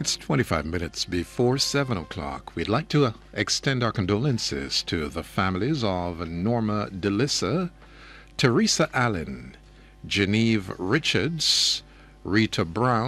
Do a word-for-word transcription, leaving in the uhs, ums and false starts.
It's twenty-five minutes before seven o'clock. We'd like to uh, extend our condolences to the families of Norma DeLissa, Teresa Allen, Genevieve Richards, Rita Brown,